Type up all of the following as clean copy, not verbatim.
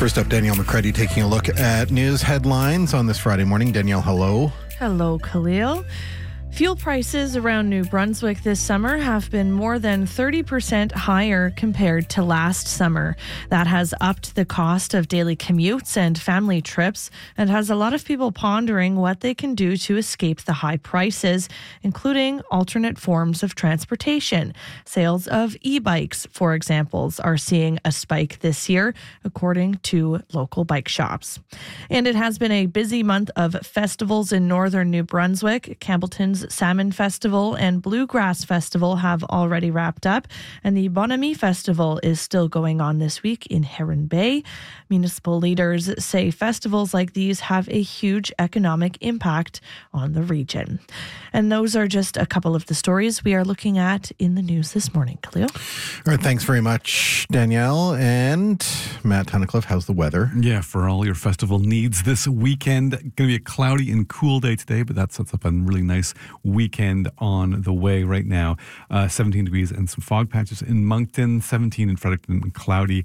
First up, Danielle McCready taking a look at news headlines on this Friday morning. Danielle, hello. Hello, Khalil. Fuel prices around New Brunswick this summer have been more than 30% higher compared to last summer. That has upped the cost of daily commutes and family trips and has a lot of people pondering what they can do to escape the high prices, including alternate forms of transportation. Sales of e-bikes, for example, are seeing a spike this year, according to local bike shops. And it has been a busy month of festivals in northern New Brunswick. Campbellton's Salmon Festival and Bluegrass Festival have already wrapped up, and the Bonami Festival is still going on this week in Heron Bay. Municipal leaders say festivals like these have a huge economic impact on the region. And those are just a couple of the stories we are looking at in the news this morning. Khalil? All right, thanks very much, Danielle. And Matt Tunnicliffe, how's the weather? Yeah, for all your festival needs this weekend. Going to be a cloudy and cool day today, but that sets up a really nice weekend on the way right now. 17 degrees and some fog patches in Moncton, 17 in Fredericton and cloudy,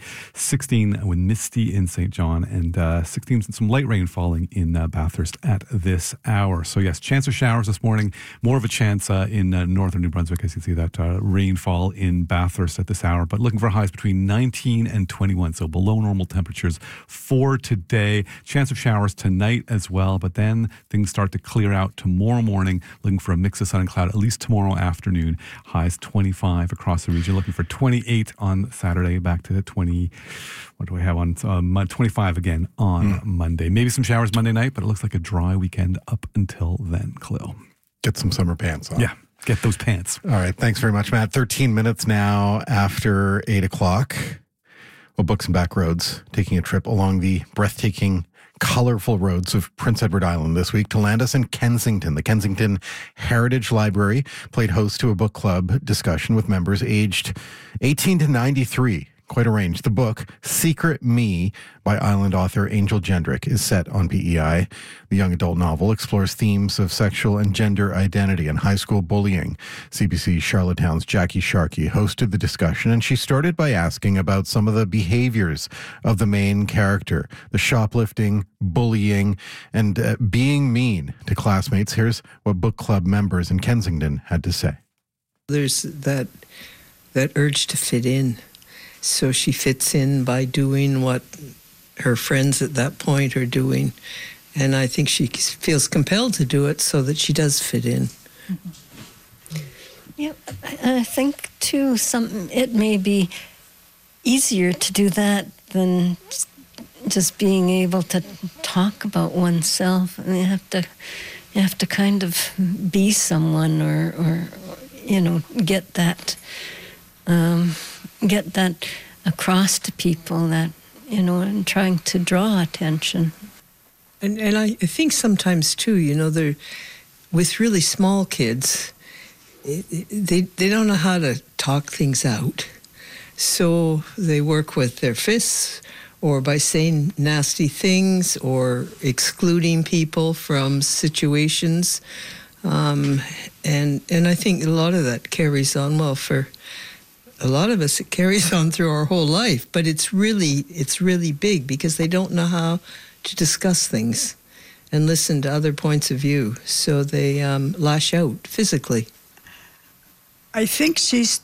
16 with misty in St. John, and 16 and some light rain falling in Bathurst at this hour. So yes, chance of showers this morning, more of a chance in northern New Brunswick, as you see that rainfall in Bathurst at this hour, but looking for highs between 19 and 21, so below normal temperatures for today. Chance of showers tonight as well, but then things start to clear out tomorrow morning, looking for a mix of sun and cloud, at least tomorrow afternoon. Highs 25 across the region, looking for 28 on Saturday, back to 20, what do we have on 25 again on Monday. Maybe some showers Monday night, but it looks like a dry weekend up until then, Khalil. Get some summer pants on. Yeah, get those pants. All right, thanks very much, Matt. 13 minutes now after 8 o'clock. Well, Books and Backroads taking a trip along the breathtaking, colorful roads of Prince Edward Island this week to land us in Kensington. The Kensington Heritage Library played host to a book club discussion with members aged 18 to 93. Quite a range. The book, Secret Me, by Island author Angel Jendrick, is set on PEI. The young adult novel explores themes of sexual and gender identity and high school bullying. CBC's Charlottetown's Jackie Sharkey hosted the discussion, and she started by asking about some of the behaviors of the main character, the shoplifting, bullying, and being mean to classmates. Here's what book club members in Kensington had to say. There's that urge to fit in. So she fits in by doing what her friends at that point are doing. And I think she feels compelled to do it so that she does fit in. Mm-hmm. Yeah, I think, too, it may be easier to do that than just being able to talk about oneself. And you have to kind of be someone or get that across to people, that, and trying to draw attention. And I think sometimes, too, they're, with really small kids, they don't know how to talk things out. So they work with their fists or by saying nasty things or excluding people from situations. And I think a lot of that carries on, well, for a lot of us, it carries on through our whole life, but it's really big because they don't know how to discuss things and listen to other points of view. So they lash out physically. I think she's